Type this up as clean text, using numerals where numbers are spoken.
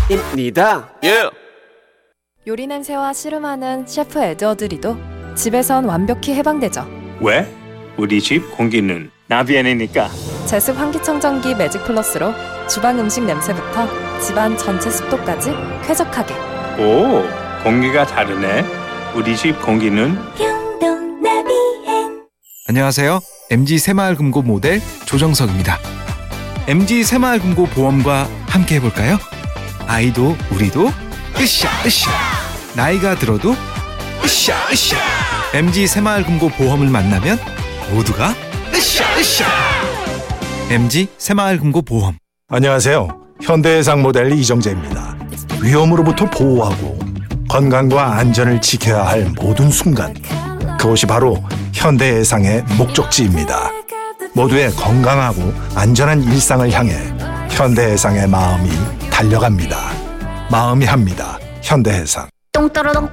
입니다. 예. 요리 냄새와 씨름하는 셰프 에드워드 리도 집에선 완벽히 해방되죠. 왜? 우리 집 공기는 나비엔이니까. 제습 환기청정기 매직 플러스로 주방 음식 냄새부터 집안 전체 습도까지 쾌적하게. 오, 공기가 다르네. 우리 집 공기는 안녕하세요. MG 새마을금고 모델 조정석입니다. MG 새마을금고 보험과 함께 해볼까요? 아이도 우리도 으쌰 으쌰, 나이가 들어도 으쌰 으쌰. MG 새마을금고 보험을 만나면 모두가 으쌰 으쌰. MG 새마을금고 보험. 안녕하세요. 현대해상 모델 이정재입니다. 위험으로부터 보호하고 건강과 안전을 지켜야 할 모든 순간, 그것이 바로 현대해상의 목적지입니다. 모두의 건강하고 안전한 일상을 향해 현대해상의 마음이 달려갑니다. 마음이 합니다. 현대해상. 똥 떨어덩